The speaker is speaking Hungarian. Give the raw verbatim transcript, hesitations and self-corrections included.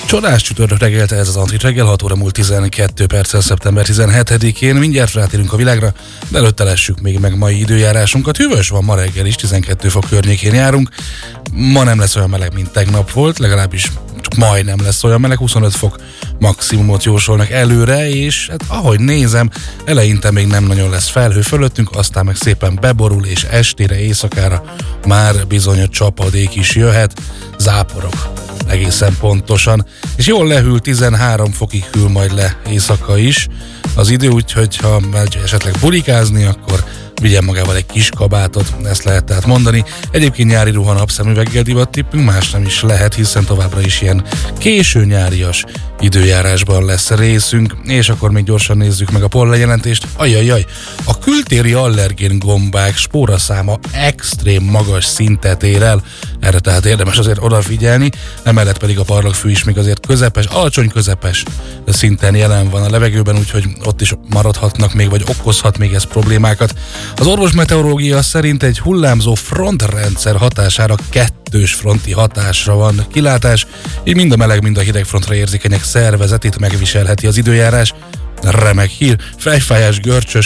Csodás csütörtök reggelte ez az Antrit reggel, hat óra múlt tizenkét perccel szeptember tizenhetedikén. Mindjárt rátérünk a világra, de előtte lessük még meg mai időjárásunkat. Hűvös van ma reggel is, tizenkét fok környékén járunk. Ma nem lesz olyan meleg, mint tegnap volt, legalábbis csak majdnem lesz olyan meleg, huszonöt fok maximumot jósolnak előre, és hát ahogy nézem, eleinte még nem nagyon lesz felhő fölöttünk, aztán meg szépen beborul, és estére, éjszakára már bizony a csapadék is jöhet, záporok egészen pontosan, és jól lehűl, tizenhárom fokig hűl majd le éjszaka is az idő, úgyhogy ha megy esetleg bulikázni, akkor vigyen magával egy kis kabátot, ezt lehet tehát mondani. Egyébként nyári ruha napszemüveggel divat tippünk, más nem is lehet, hiszen továbbra is ilyen késő nyárias időjárásban lesz részünk, és akkor még gyorsan nézzük meg a pollenjelentést. Ajajaj, a kültéri allergén gombák spóraszáma extrém magas szintet ér el, erre tehát érdemes azért odafigyelni, emellett pedig a parlagfű is még azért közepes, alacsony közepes szinten jelen van a levegőben, úgyhogy ott is maradhatnak még, vagy okozhat még ez problémákat. Az orvosmeteorológia szerint egy hullámzó frontrendszer hatására kettős fronti hatásra van kilátás, így mind a meleg, mind a hideg frontra érzékenyek szervezetét megviselheti az időjárás. Remek hír, fejfájás, görcsös,